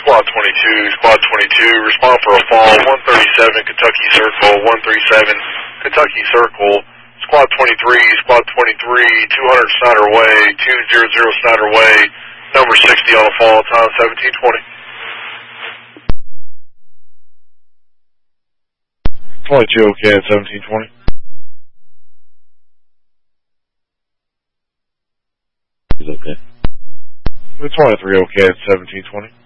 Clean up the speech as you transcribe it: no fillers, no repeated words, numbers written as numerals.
Squad 22, Squad 22, respond for a fall, 137 Kentucky Circle, 137 Kentucky Circle, Squad 23, Squad 23, 200 Snyder Way, 200 Snyder Way, number 60 on the fall, time 1720. 22 okay at 1720. He's okay. 23 okay at 1720.